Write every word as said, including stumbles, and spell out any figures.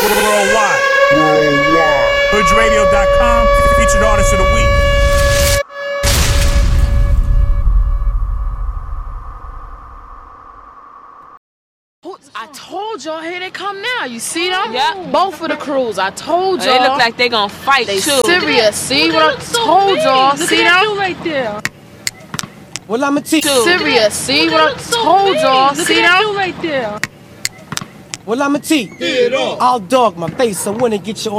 Worldwide. Worldwide. Hood Radio dot com, featured artist of the week. I told y'all, here they come now. You see them? Yep. Both of the crews. I told y'all. They look like they gonna fight they too. Serious. See what I told y'all? See them? right there. Well, I'ma teach you. Serious. See what I told y'all? See them? right there. Well, I'ma teach. I'll dog my face. I wanna get you.